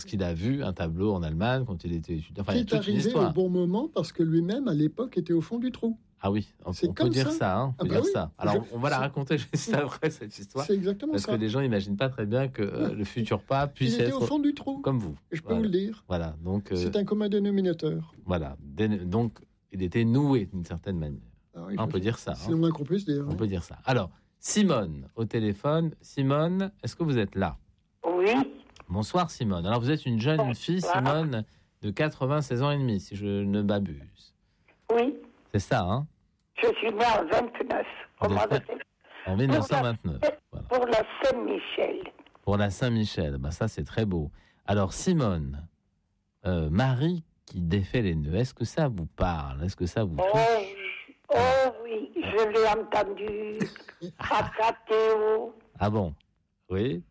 qu'il a vu un tableau en Allemagne quand il était étudiant. Enfin, Qui il y a est toute une arrivé histoire. au bon moment parce que lui-même, à l'époque, était au fond du trou. Ah oui, on C'est peut comme dire ça. ça. Hein, on peut Ah bah dire oui. ça. Alors, on va la raconter juste après, cette histoire. C'est exactement Parce ça. que les gens n'imaginent pas très bien que le futur pape Il puisse était être au fond du trou. comme vous. Et je peux Voilà. vous le dire. Voilà, donc, C'est un commun dénominateur. voilà. Donc, il était noué d'une certaine manière. Ah oui, On peut dire ça. C'est Hein. le moins qu'on puisse dire. On peut dire ça. Alors, Simone, au téléphone. Simone, est-ce que vous êtes là? Oui. Bonsoir, Simone. Alors, vous êtes une jeune fille, Simone, de 96 ans et demi, si je ne m'abuse. Oui. C'est ça, hein? Je suis née en 29. Au Vous mois êtes de... En 1929. Voilà. Pour la Saint-Michel. Pour la Saint-Michel. Ben, ça, c'est très beau. Alors, Simone, Marie qui défait les nœuds, est-ce que ça vous parle? Est-ce que ça vous touche? Oh oui, je l'ai entendu à Catéo. Ah bon? Oui?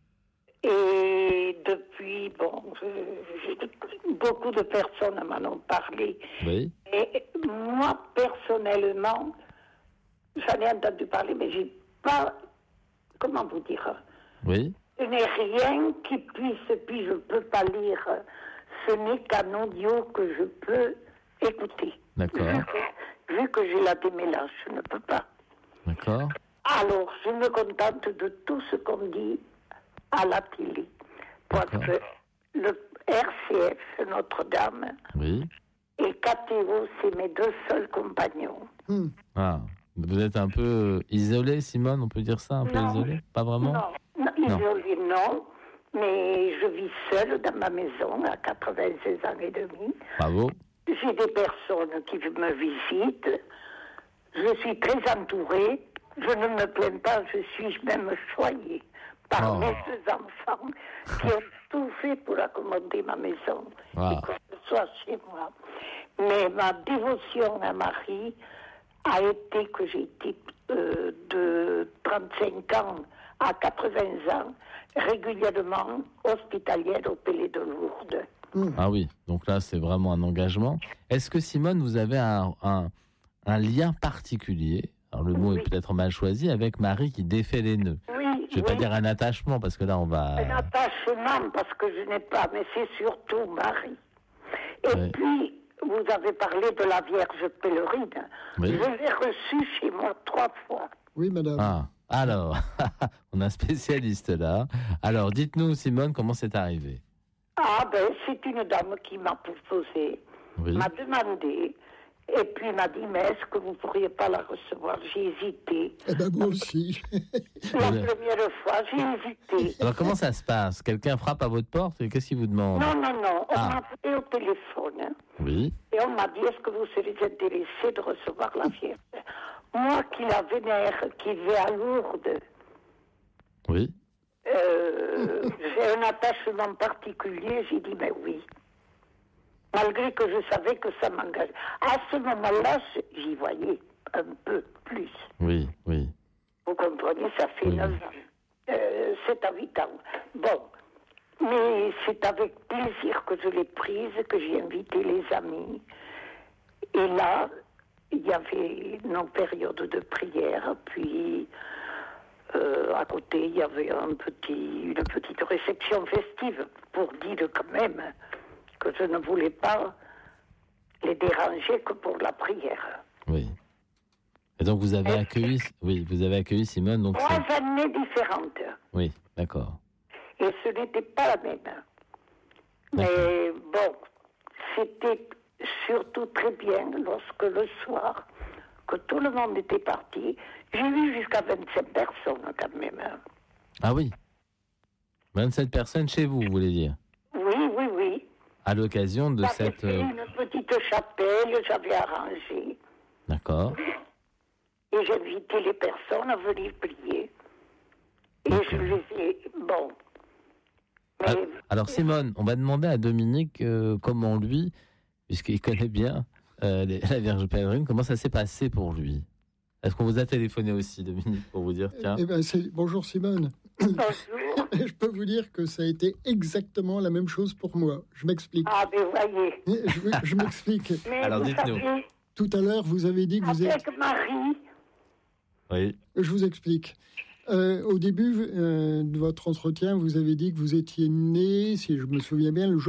Et depuis, bon, beaucoup de personnes m'en ont parlé. Oui? Et moi, personnellement, j'en ai entendu parler, mais j'ai pas, comment vous dire, Oui? je n'ai rien qui puisse, puis je peux pas lire, ce n'est qu'un audio que je peux écouter. D'accord. Vu que j'ai la démêlage, je ne peux pas. D'accord. Alors, je me contente de tout ce qu'on dit à la télé. Parce D'accord. que le RCF, Notre-Dame, Oui? et KTO, c'est mes deux seuls compagnons. Ah, vous êtes un peu isolée, Simone, on peut dire ça? Un peu Non. isolée? Pas vraiment? Non, isolé, non. Mais je vis seule dans ma maison à 96 ans et demi. Bravo. J'ai des personnes qui me visitent. Je suis très entourée. Je ne me plains pas, je suis même choyée par mes deux enfants qui ont tout fait pour accommoder ma maison et que je sois chez moi. Mais ma dévotion à Marie a été que j'ai été de 35 ans à 80 ans régulièrement hospitalière au Palais de Lourdes. Ah oui, donc là, c'est vraiment un engagement. Est-ce que, Simone, vous avez un lien particulier, alors le mot est peut-être mal choisi, avec Marie qui défait les nœuds? Oui, Je ne vais pas dire un attachement, parce que là, on va... Un attachement, parce que je n'ai pas, mais c'est surtout Marie. Et puis, vous avez parlé de la Vierge pèlerine. Oui. Je l'ai reçue chez moi 3 fois. Oui, madame. Ah, alors, on a un spécialiste là. Alors, dites-nous, Simone, comment c'est arrivé? Ah ben, c'est une dame qui m'a proposé, m'a demandé, et puis m'a dit, mais est-ce que vous ne pourriez pas la recevoir? J'ai hésité. Eh ben, moi aussi. La première fois, j'ai hésité. Alors, comment ça se passe? Quelqu'un frappe à votre porte et qu'est-ce qu'il vous demande? Non, on m'a appelé au téléphone. Oui. Et on m'a dit, est-ce que vous serez intéressé de recevoir la Vierge? Moi qui la vénère, qui vais à Lourdes, Oui. j'ai un attachement particulier, j'ai dit, mais oui. Malgré que je savais que ça m'engageait. À ce moment-là, j'y voyais un peu plus. Oui, oui. Vous comprenez, ça fait 9 ans. 7 à 8 ans. Bon. Mais c'est avec plaisir que je l'ai prise, que j'ai invité les amis. Et là, il y avait nos périodes de prière, puis à côté, il y avait une petite réception festive, pour dire quand même que je ne voulais pas les déranger que pour la prière. Oui. Et donc vous avez accueilli Simone. Donc 3 années différentes. Oui, d'accord. Et ce n'était pas la même. Mais bon, c'était surtout très bien lorsque le soir, que tout le monde était parti, j'ai vu jusqu'à 25 personnes quand même. Ah oui. 27 personnes chez vous, vous voulez dire? Oui. À l'occasion de cette... une petite chapelle, j'avais arrangé. D'accord. Et j'ai invité les personnes à venir prier. Et je les ai... Bon. Mais... Alors Simone, on va demander à Dominique comment lui, puisqu'il connaît bien la Vierge pèlerine, comment ça s'est passé pour lui. Est-ce qu'on vous a téléphoné aussi, Dominique, pour vous dire, tiens... Bonjour Simone. Bonjour. Je peux vous dire que ça a été exactement la même chose pour moi. Je m'explique. Ah, ben voyez. Je m'explique. Mais alors dites-nous. Tout à l'heure, vous avez dit que vous êtes... Avec Marie. Oui. Je vous explique. Au début de votre entretien, vous avez dit que vous étiez né, si je me souviens bien, le jour